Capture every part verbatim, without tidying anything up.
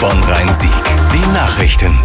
Bonn-Rhein-Sieg. Die Nachrichten.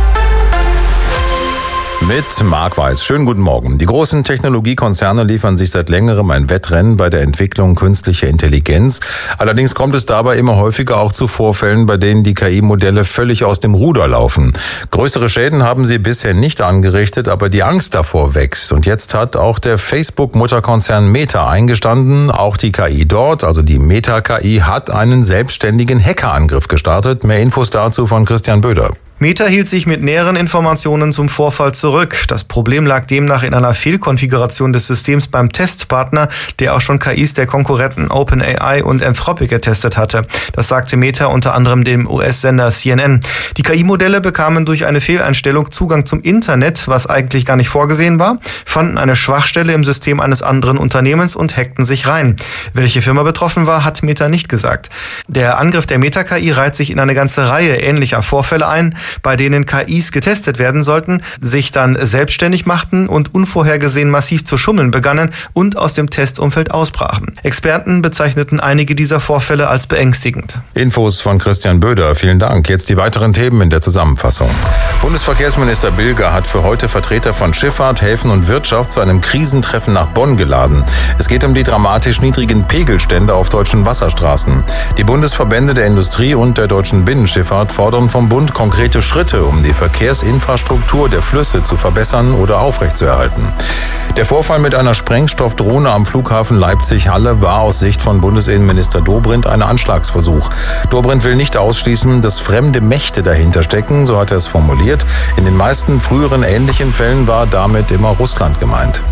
Mit Marc Weiß. Schönen guten Morgen. Die großen Technologiekonzerne liefern sich seit längerem ein Wettrennen bei der Entwicklung künstlicher Intelligenz. Allerdings kommt es dabei immer häufiger auch zu Vorfällen, bei denen die K I-Modelle völlig aus dem Ruder laufen. Größere Schäden haben sie bisher nicht angerichtet, aber die Angst davor wächst. Und jetzt hat auch der Facebook-Mutterkonzern Meta eingestanden. Auch die K I dort, also die Meta-K I, hat einen selbstständigen Hackerangriff gestartet. Mehr Infos dazu von Christian Böder. Meta hielt sich mit näheren Informationen zum Vorfall zurück. Das Problem lag demnach in einer Fehlkonfiguration des Systems beim Testpartner, der auch schon K Is der Konkurrenten OpenAI und Anthropic getestet hatte. Das sagte Meta unter anderem dem U S-Sender C N N. Die K I-Modelle bekamen durch eine Fehleinstellung Zugang zum Internet, was eigentlich gar nicht vorgesehen war, fanden eine Schwachstelle im System eines anderen Unternehmens und hackten sich rein. Welche Firma betroffen war, hat Meta nicht gesagt. Der Angriff der Meta-K I reiht sich in eine ganze Reihe ähnlicher Vorfälle ein, bei denen K Is getestet werden sollten, sich dann selbstständig machten und unvorhergesehen massiv zu schummeln begannen und aus dem Testumfeld ausbrachen. Experten bezeichneten einige dieser Vorfälle als beängstigend. Infos von Christian Böder. Vielen Dank. Jetzt die weiteren Themen in der Zusammenfassung. Bundesverkehrsminister Bilger hat für heute Vertreter von Schifffahrt, Häfen und Wirtschaft zu einem Krisentreffen nach Bonn geladen. Es geht um die dramatisch niedrigen Pegelstände auf deutschen Wasserstraßen. Die Bundesverbände der Industrie und der deutschen Binnenschifffahrt fordern vom Bund konkrete Schritte, um die Verkehrsinfrastruktur der Flüsse zu verbessern oder aufrechtzuerhalten. Der Vorfall mit einer Sprengstoffdrohne am Flughafen Leipzig-Halle war aus Sicht von Bundesinnenminister Dobrindt ein Anschlagsversuch. Dobrindt will nicht ausschließen, dass fremde Mächte dahinter stecken, so hat er es formuliert. In den meisten früheren ähnlichen Fällen war damit immer Russland gemeint.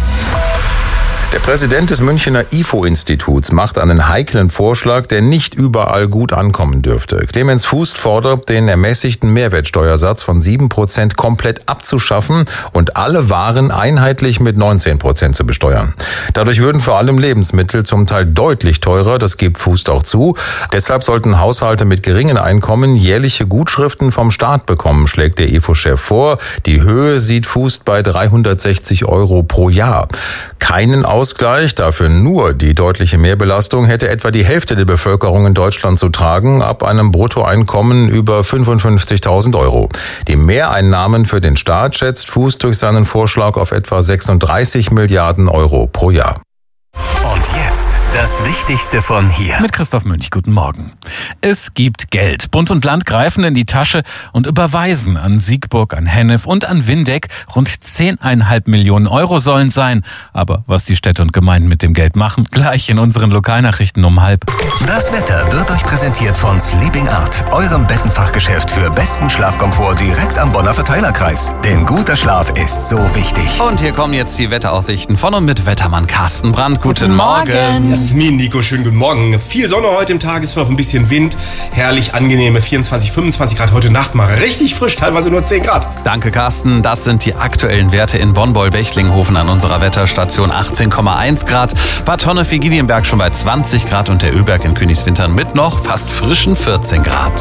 Der Präsident des Münchner I F O-Instituts macht einen heiklen Vorschlag, der nicht überall gut ankommen dürfte. Clemens Fuß fordert, den ermäßigten Mehrwertsteuersatz von sieben Prozent komplett abzuschaffen und alle Waren einheitlich mit neunzehn Prozent zu besteuern. Dadurch würden vor allem Lebensmittel zum Teil deutlich teurer, das gibt Fuß auch zu. Deshalb sollten Haushalte mit geringen Einkommen jährliche Gutschriften vom Staat bekommen, schlägt der I F O-Chef vor. Die Höhe sieht Fuß bei dreihundertsechzig Euro pro Jahr. Keinen Ausgleich, dafür nur die deutliche Mehrbelastung, hätte etwa die Hälfte der Bevölkerung in Deutschland zu tragen, ab einem Bruttoeinkommen über fünfundfünfzigtausend Euro. Die Mehreinnahmen für den Staat schätzt Fuß durch seinen Vorschlag auf etwa sechsunddreißig Milliarden Euro pro Jahr. Und jetzt das Wichtigste von hier. Mit Christoph Münch, guten Morgen. Es gibt Geld. Bund und Land greifen in die Tasche und überweisen an Siegburg, an Hennef und an Windeck. Rund zehn Komma fünf Millionen Euro sollen sein. Aber was die Städte und Gemeinden mit dem Geld machen, gleich in unseren Lokalnachrichten um halb. Das Wetter wird euch präsentiert von Sleeping Art, eurem Bettenfachgeschäft für besten Schlafkomfort direkt am Bonner Verteilerkreis. Denn guter Schlaf ist so wichtig. Und hier kommen jetzt die Wetteraussichten von und mit Wettermann Carsten Brandt. Guten, guten Morgen. Morgen. Jasmin, Nico, schönen guten Morgen. Viel Sonne heute im Tagesverlauf, ein bisschen Wind. Herrlich angenehme vierundzwanzig, fünfundzwanzig Grad. Heute Nacht mal richtig frisch, teilweise nur zehn Grad. Danke, Carsten. Das sind die aktuellen Werte in Bonn-Beul-Bechlinghofen an unserer Wetterstation. achtzehn Komma eins Grad. Bad Honnef-Vigilienberg schon bei zwanzig Grad und der Öberg in Königswintern mit noch fast frischen vierzehn Grad.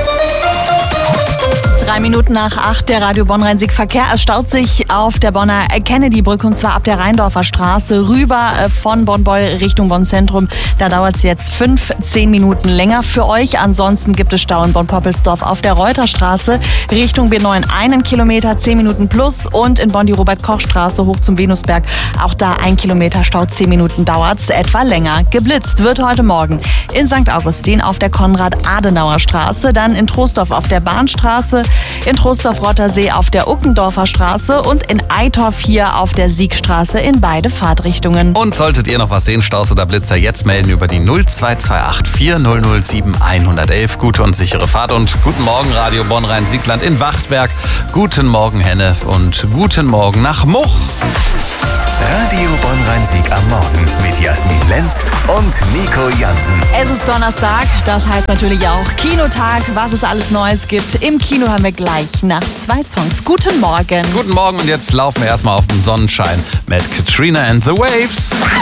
Drei Minuten nach acht, der Radio Bonn-Rhein-Sieg Verkehr. Es staut sich auf der Bonner Kennedy-Brücke und zwar ab der Rheindorfer Straße rüber von Bonn-Beul Richtung Bonn-Zentrum. Da dauert es jetzt fünf, zehn Minuten länger für euch. Ansonsten gibt es Stau in Bonn-Poppelsdorf auf der Reuterstraße Richtung B neun einen Kilometer, zehn Minuten plus und in Bonn die Robert-Koch-Straße hoch zum Venusberg. Auch da ein Kilometer Stau, zehn Minuten dauert es etwa länger. Geblitzt wird heute Morgen in Sankt Augustin auf der Konrad-Adenauer-Straße, dann in Troisdorf auf der Bahnstraße, in Troisdorf-Rottersee auf der Uckendorfer Straße und in Eitorf hier auf der Siegstraße in beide Fahrtrichtungen. Und solltet ihr noch was sehen, Staus oder Blitzer, jetzt melden über die null zwei zwei acht vier null null sieben eins eins eins. Gute und sichere Fahrt und guten Morgen Radio Bonn-Rhein-Siegland in Wachtberg. Guten Morgen Hennef und guten Morgen nach Much. Radio Bonn-Rhein-Sieg am Morgen mit Jasmin Lenz und Nico Jansen. Es ist Donnerstag, das heißt natürlich auch Kinotag, was es alles Neues gibt. Im Kino haben wir gleich nach zwei Songs. Guten Morgen. Guten Morgen und jetzt laufen wir erstmal auf den Sonnenschein mit Katrina and the Waves.